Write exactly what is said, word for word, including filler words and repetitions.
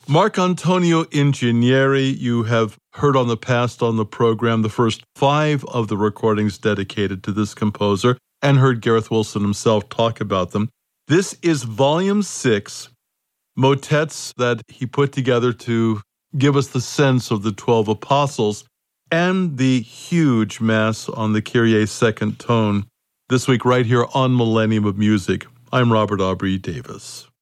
Marcantonio Ingegneri, you have heard on the past on the program the first five of the recordings dedicated to this composer and heard Gareth Wilson himself talk about them. This is volume six, motets that he put together to give us the sense of the twelve apostles and the huge mass on the Kyrie second tone this week right here on Millennium of Music. I'm Robert Aubrey Davis.